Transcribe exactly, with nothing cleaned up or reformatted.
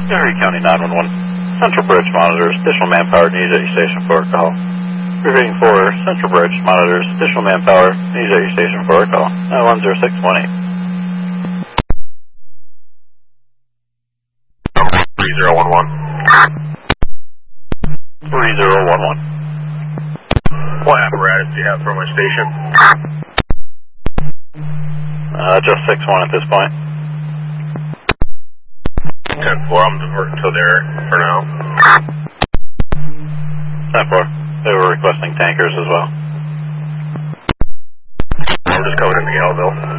Erie County nine one one. Central Bridge monitors. Additional manpower needed at your station for a call. Repeating for Central Bridge monitors. Additional manpower needed at your station for a call. nine one zero six one eight. three zero one one. three zero one one. What apparatus do you have for my station? Uh, just six one at this point. ten four, I'm diverting to there for now. ten four. They were requesting tankers as well. I'm just coming in the L, Bill.